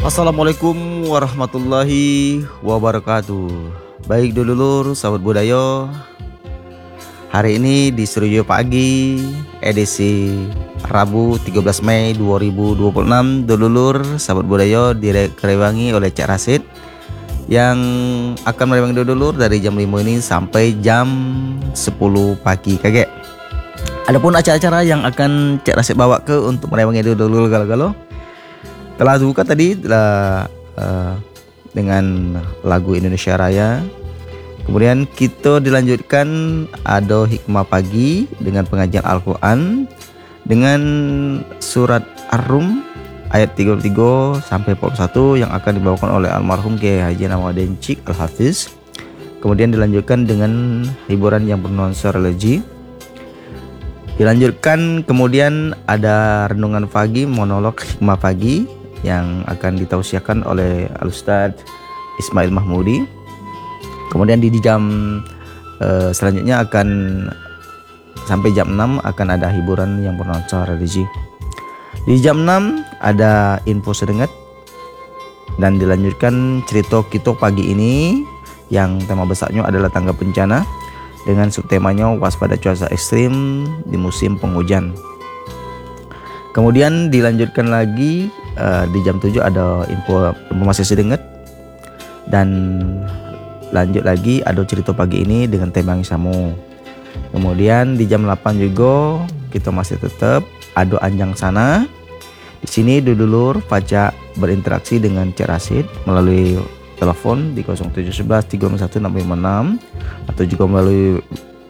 Assalamualaikum warahmatullahi wabarakatuh. Baik dulur, sahabat budaya. Hari ini di Surujo Pagi, edisi Rabu 13 Mei 2026, dulur, sahabat budaya direwangi oleh Cak Rasid yang akan merewangi dulur dari jam 5 ini sampai jam 10 pagi kakek. Adapun acara-acara yang akan Cak Rasid bawa ke untuk merewangi dulur galau-galau telah dibuka tadi dengan lagu Indonesia Raya. Kemudian kita dilanjutkan ada hikmah pagi dengan pengajian Al-Quran dengan surat Ar-Rum ayat 33 sampai 41 yang akan dibawakan oleh almarhum Kiai Haji Nawaden Cik Al-Hafiz. Kemudian dilanjutkan dengan hiburan yang bernuansa religi. Dilanjutkan kemudian ada renungan pagi, monolog hikmah pagi yang akan ditausiahkan oleh Al-Ustadz Ismail Mahmudi. Kemudian di jam selanjutnya akan sampai jam 6 akan ada hiburan yang bernuansa religi. Di jam 6 ada info sedengat dan dilanjutkan cerita kita pagi ini yang tema besarnya adalah tanggap bencana dengan subtemanya waspada cuaca ekstrim di musim penghujan. Kemudian dilanjutkan lagi di jam 7 ada informasi sedengat dan lanjut lagi ada cerita pagi ini dengan tema yang sama. Kemudian di jam 8 juga kita masih tetap ada anjang sana. Di sini dulur pajak berinteraksi dengan Cak Rasid melalui telepon di 0711 351 656 atau juga melalui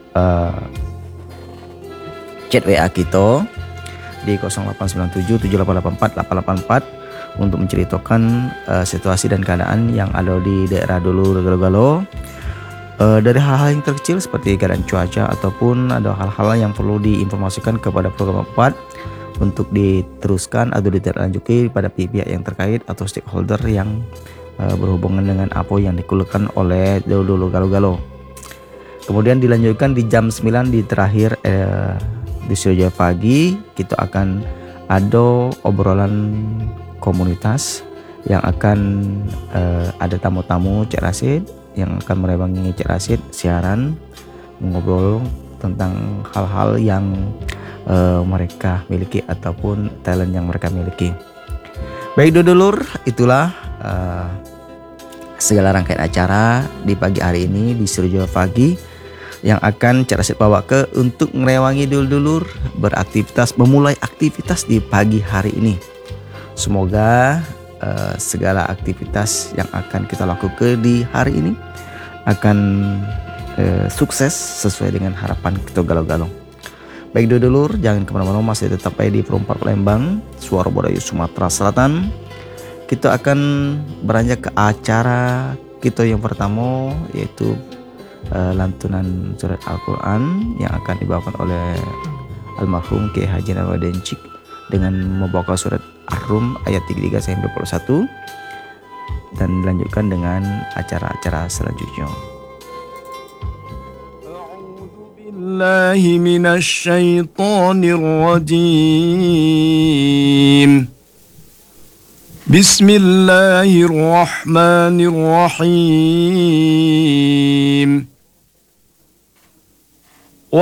chat WA kita di 0897 7884 884 untuk menceritakan situasi dan keadaan yang ada di daerah dulu galau-galau, dari hal-hal yang terkecil seperti keadaan cuaca ataupun ada hal-hal yang perlu diinformasikan kepada program 4 untuk diteruskan atau ditindaklanjuti pada pihak yang terkait atau stakeholder yang berhubungan dengan apa yang dikeluhkan oleh dulu galau-galau. Kemudian dilanjutkan di jam 9 di terakhir di Surujo Pagi kita akan ada obrolan komunitas yang akan ada tamu-tamu Cak Rasid yang akan merewangi Cak Rasid siaran mengobrol tentang hal-hal yang mereka miliki ataupun talent yang mereka miliki. Baik dulur, itulah segala rangkaian acara di pagi hari ini di Surujo Pagi yang akan Cak Rasid bawa ke untuk ngerewangi dulur beraktivitas, memulai aktivitas di pagi hari ini. Semoga segala aktivitas yang akan kita lakukan di hari ini akan sukses sesuai dengan harapan kita galau-galau. Baik dulur, jangan kemana-mana, masih tetap di Perumpat Lembang, Suara Budaya Sumatera Selatan. Kita akan beranjak ke acara kita yang pertama, yaitu lantunan surat Al-Quran yang akan dibawakan oleh almarhum Kiai Haji Nawaden Cik dengan membawa surat Ar-Rum ayat 33 sampai 41 dan dilanjutkan dengan acara-acara selanjutnya. A'udzu billahi minasy syaithanir rajim. Bismillahirrahmanirrahim.